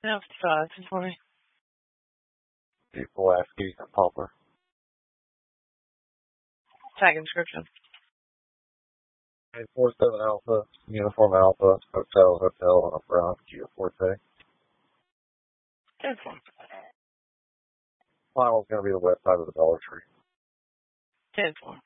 No, 55 for me. Pulaski and Poplar. Tag inscription. 47 Alpha, Uniform Alpha, Hotel, and a Brown Kia Forte. 10-4. Final's going to be the west side of the Dollar Tree. 10-4.